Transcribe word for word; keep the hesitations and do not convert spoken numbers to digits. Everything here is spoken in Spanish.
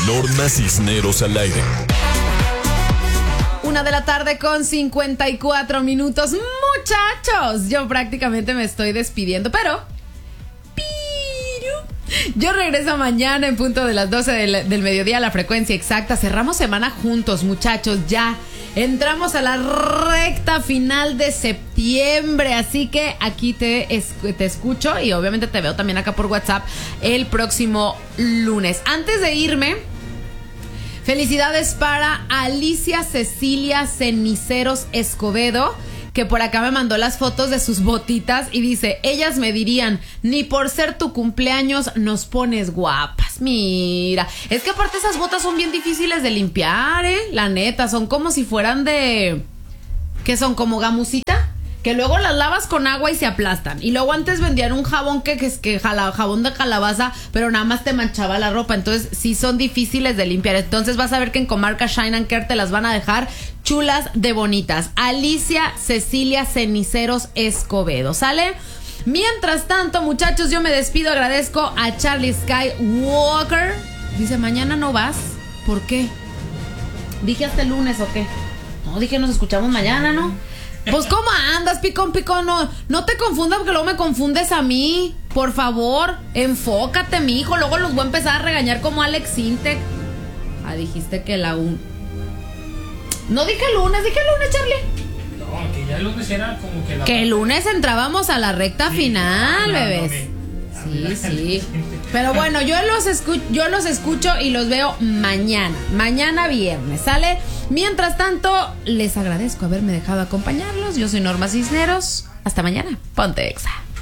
Norma Cisneros al aire. Una de la tarde con cincuenta y cuatro minutos. Muchachos, yo prácticamente me estoy despidiendo, pero... pero yo regreso mañana en punto de las doce del, del mediodía a la frecuencia exacta. Cerramos semana juntos, muchachos, ya. Entramos a la recta final de septiembre, así que aquí te, es, te escucho y obviamente te veo también acá por WhatsApp el próximo lunes. Antes de irme, felicidades para Alicia Cecilia Ceniceros Escobedo, que por acá me mandó las fotos de sus botitas y dice, ellas me dirían, ni por ser tu cumpleaños nos pones guapas. Mira, es que aparte esas botas son bien difíciles de limpiar, eh, la neta, son como si fueran de... ¿qué son? ¿Como gamusita? Que luego las lavas con agua y se aplastan. Y luego antes vendían un jabón que, que es que jala, jabón de calabaza, pero nada más te manchaba la ropa. Entonces sí son difíciles de limpiar. Entonces vas a ver que en Comarca Shine and Care te las van a dejar chulas de bonitas. Alicia Cecilia Ceniceros Escobedo, ¿sale? Mientras tanto, muchachos, yo me despido. Agradezco a Charlie Skywalker. Dice, mañana no vas. ¿Por qué? Dije hasta el lunes o qué. No, dije nos escuchamos mañana, ¿no? Pues ¿cómo andas, picón, picón? No, no te confundas porque luego me confundes a mí. Por favor, enfócate, mijo. Luego los voy a empezar a regañar como Alex Sintek. Ah, dijiste que la un... No dije lunes, dije lunes, Charlie. No, que ya el lunes era como que la... Que el lunes entrábamos a la recta sí, final, no, bebés. no, no, no, Sí, sí. Pero bueno, yo los escucho, yo los escucho y los veo mañana. Mañana viernes, ¿sale? Mientras tanto, les agradezco haberme dejado acompañarlos. Yo soy Norma Cisneros. Hasta mañana. Ponte Exa.